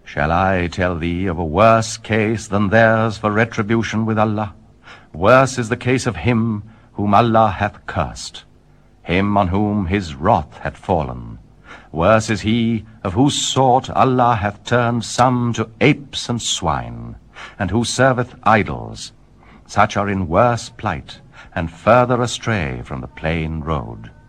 Shall I tell thee of a worse case than theirs for retribution with Allah? Worse is the case of him whom Allah hath cursed, him on whom his wrath hath fallen. Worse is he of whose sort Allah hath turned some to apes and swine, and who serveth idols. Such are in worse plight, and further astray from the plain road.